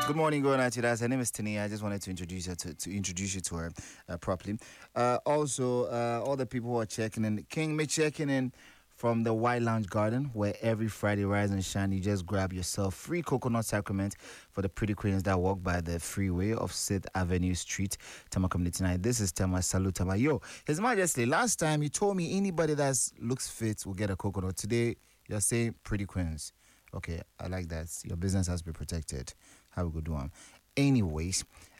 Good morning, going out to that. Her name is Tania. I just wanted to introduce her to introduce you to her properly. Also, all the people who are checking in, King me checking in from the White Lounge Garden, where every Friday, rise and shine, you just grab yourself free coconut sacrament for the pretty queens that walk by the freeway of 6th Avenue Street, Tama Community tonight. This is Tama. Salute Tama. Yo, His Majesty, last time you told me anybody that looks fit will get a coconut. Today, you're saying pretty queens. Okay, I like that. Your business has to be protected. How we go do them? Anyways,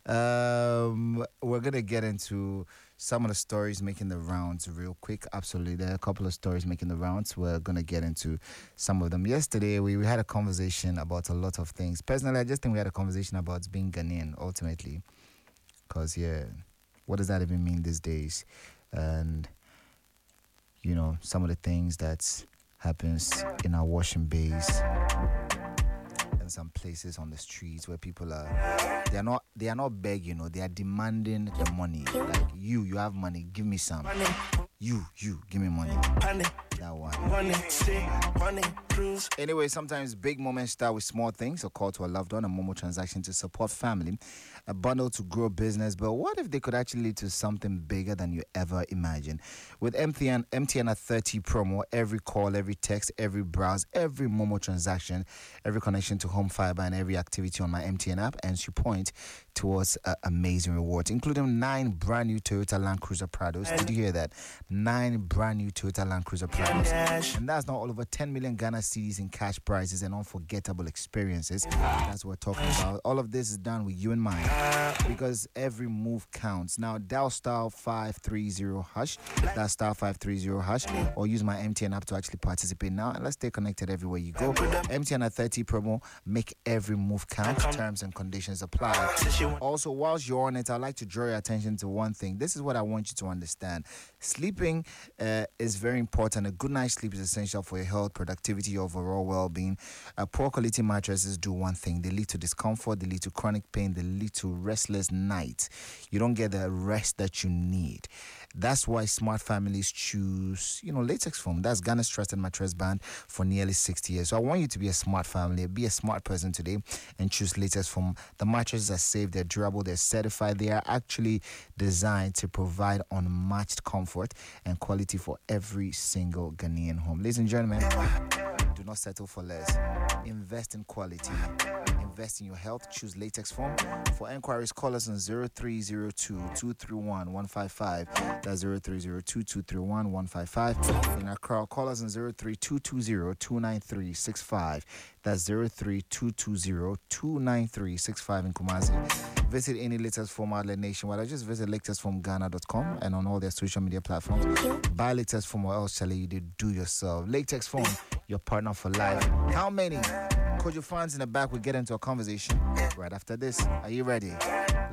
we're gonna get into some of the stories making the rounds real quick. Absolutely, there are a couple of stories making the rounds. We're gonna get into some of them. Yesterday, we had a conversation about a lot of things. Personally, I just think we had a conversation about being Ghanaian ultimately, because what does that even mean these days? And some of the things that happens in our washing bays and some places on the streets where people they are not begging, they are demanding the money. Like you have money, give me some. You give me money. That one. Anyway, sometimes big moments start with small things: a call to a loved one, a Momo transaction to support family, a bundle to grow business. But what if they could actually lead to something bigger than you ever imagined? With MTN at 30 promo, every call, every text, every browse, every Momo transaction, every connection to home fiber, and every activity on my MTN app earns you point towards amazing rewards, including 9 brand new Toyota Land Cruiser Prados. Did you hear that? 9 brand new Toyota Land Cruiser Prados. And that's not all over 10 million Ghana cedis in cash prizes and unforgettable experiences. That's what we're talking about. All of this is done with you in mind, because every move counts. Now, dial star 530 hash. That's star 530 hash. Or use my MTN app to actually participate now. And let's stay connected everywhere you go. MTN at 30 promo. Make every move count. Terms and conditions apply. Also, whilst you're on it, I'd like to draw your attention to one thing. This is what I want you to understand. Sleeping is very important. A good night's sleep is essential for your health, productivity, your overall well-being. Poor quality mattresses do one thing. They lead to discomfort, they lead to chronic pain, they lead to restless nights. You don't get the rest that you need. That's why smart families choose, latex foam. That's Ghana's trusted mattress brand for nearly 60 years. So I want you to be a smart family, be a smart person today, and choose latex foam. The mattresses are safe, they're durable, they're certified. They are actually designed to provide unmatched comfort and quality for every single Ghanaian home. Ladies and gentlemen, do not settle for less. Invest in quality. Invest in your health. Choose latex foam. For enquiries, call us on 0302-231-155. That's 0302-231-155. In Accra, call us on 03220-29365. That's 03220-29365 in Kumasi. Visit any latex foam outlet nationwide, or just visit latexfoamghana.com and on all their social media platforms. Buy latex foam, or else shall you do yourself. Latex foam, your partner for life. How many? Kojo fans in the back will get into a conversation right after this. Are you ready?